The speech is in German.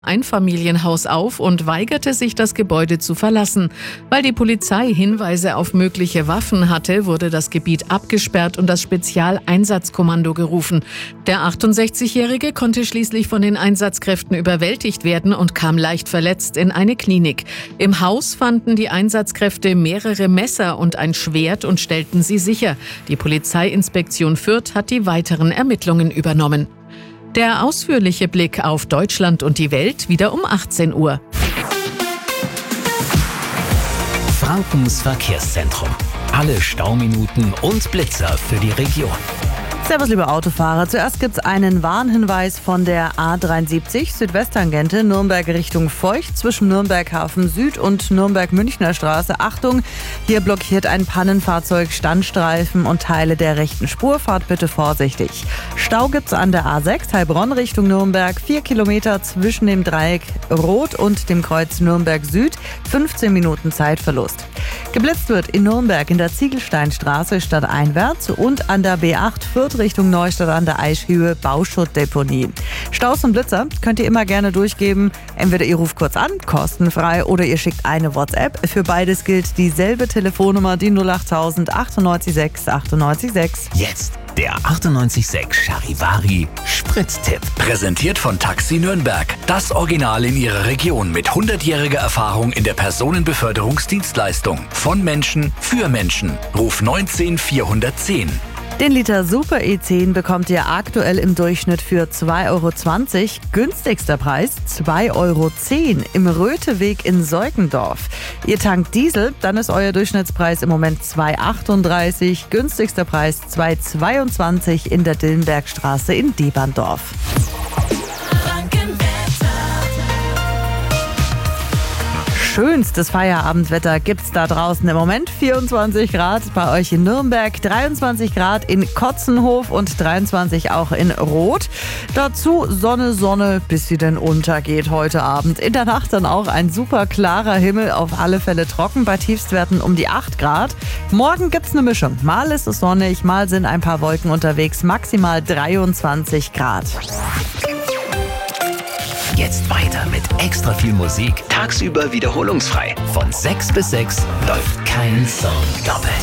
Einfamilienhaus auf und weigerte sich, das Gebäude zu verlassen. Weil die Polizei Hinweise auf mögliche Waffen hatte, wurde das Gebiet abgesperrt und das Spezialeinsatzkommando gerufen. Der 68-Jährige konnte schließlich von den Einsatzkräften überwältigt werden und kam leicht verletzt in eine Klinik. Im Haus fanden die Einsatzkräfte mehrere Messer und ein Schwert und stellten sie sicher. Die Polizeiinspektion Fürth hat die weiteren Ermittlungen übernommen. Der ausführliche Blick auf Deutschland und die Welt wieder um 18 Uhr. Frankens Verkehrszentrum. Alle Stauminuten und Blitzer für die Region. Servus, liebe Autofahrer. Zuerst gibt's einen Warnhinweis von der A73 Südwesttangente Nürnberg Richtung Feucht zwischen Nürnberg Hafen Süd und Nürnberg Münchner Straße. Achtung, hier blockiert ein Pannenfahrzeug Standstreifen und Teile der rechten Spur. Fahrt bitte vorsichtig. Stau gibt's an der A6 Heilbronn Richtung Nürnberg. 4 Kilometer zwischen dem Dreieck Rot und dem Kreuz Nürnberg Süd. 15 Minuten Zeitverlust. Geblitzt wird in Nürnberg in der Ziegelsteinstraße stadteinwärts und an der B8 Fürth Richtung Neustadt an der Eichhöhe Bauschuttdeponie. Staus und Blitzer könnt ihr immer gerne durchgeben. Entweder ihr ruft kurz an, kostenfrei, oder ihr schickt eine WhatsApp. Für beides gilt dieselbe Telefonnummer, die 08000 98 6 98 6. Jetzt der 98.6 Charivari Spritztipp. Präsentiert von Taxi Nürnberg. Das Original in ihrer Region mit 100-jähriger Erfahrung in der Personenbeförderungsdienstleistung. Von Menschen für Menschen. Ruf 19 410. Den Liter Super E10 bekommt ihr aktuell im Durchschnitt für 2,20 €. Günstigster Preis 2,10 € im Röteweg in Seukendorf. Ihr tankt Diesel, dann ist euer Durchschnittspreis im Moment 2,38 €. Günstigster Preis 2,22 € in der Dillenbergstraße in Deberndorf. Schönstes Feierabendwetter gibt's da draußen im Moment. 24 Grad bei euch in Nürnberg, 23 Grad in Kotzenhof und 23 auch in Roth. Dazu Sonne, bis sie denn untergeht heute Abend. In der Nacht dann auch ein super klarer Himmel, auf alle Fälle trocken, bei Tiefstwerten um die 8 Grad. Morgen gibt's eine Mischung. Mal ist es sonnig, mal sind ein paar Wolken unterwegs, maximal 23 Grad. Jetzt weiter mit extra viel Musik. Tagsüber wiederholungsfrei. Von 6 bis 6 läuft kein Song doppelt.